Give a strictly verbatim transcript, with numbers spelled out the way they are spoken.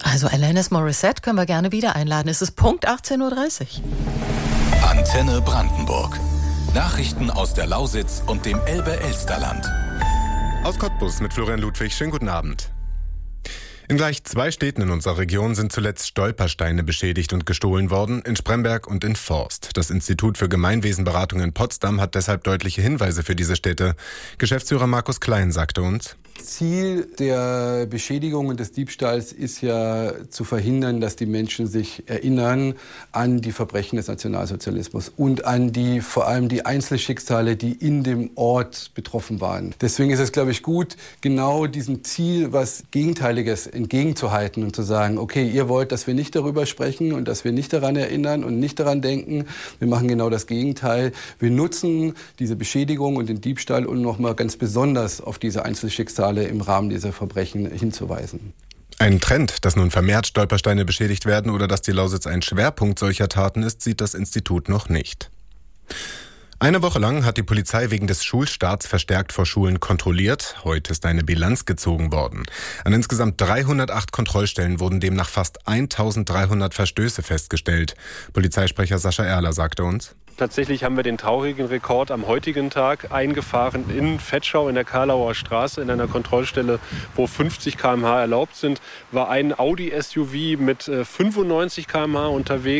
Also Alanis Morissette können wir gerne wieder einladen. Es ist Punkt achtzehn Uhr dreißig. Antenne Brandenburg. Nachrichten aus der Lausitz und dem Elbe-Elsterland. Aus Cottbus mit Florian Ludwig. Schönen guten Abend. In gleich zwei Städten in unserer Region sind zuletzt Stolpersteine beschädigt und gestohlen worden, in Spremberg und in Forst. Das Institut für Gemeinwesenberatung in Potsdam hat deshalb deutliche Hinweise für diese Städte. Geschäftsführer Markus Klein sagte uns: Ziel der Beschädigung und des Diebstahls ist ja zu verhindern, dass die Menschen sich erinnern an die Verbrechen des Nationalsozialismus und an die, vor allem die Einzelschicksale, die in dem Ort betroffen waren. Deswegen ist es, glaube ich, gut, genau diesem Ziel was Gegenteiliges entgegenzuhalten und zu sagen, okay, ihr wollt, dass wir nicht darüber sprechen und dass wir nicht daran erinnern und nicht daran denken. Wir machen genau das Gegenteil. Wir nutzen diese Beschädigung und den Diebstahl, um nochmal ganz besonders auf diese Einzelschicksale im Rahmen dieser Verbrechen hinzuweisen. Ein Trend, dass nun vermehrt Stolpersteine beschädigt werden oder dass die Lausitz ein Schwerpunkt solcher Taten ist, sieht das Institut noch nicht. Eine Woche lang hat die Polizei wegen des Schulstarts verstärkt vor Schulen kontrolliert. Heute ist eine Bilanz gezogen worden. An insgesamt dreihundertacht Kontrollstellen wurden demnach fast eintausenddreihundert Verstöße festgestellt. Polizeisprecher Sascha Erler sagte uns: Tatsächlich haben wir den traurigen Rekord am heutigen Tag eingefahren in Vetschau in der Karlauer Straße in einer Kontrollstelle, wo fünfzig Kilometer pro Stunde erlaubt sind, war ein Audi S U V mit fünfundneunzig Kilometer pro Stunde unterwegs.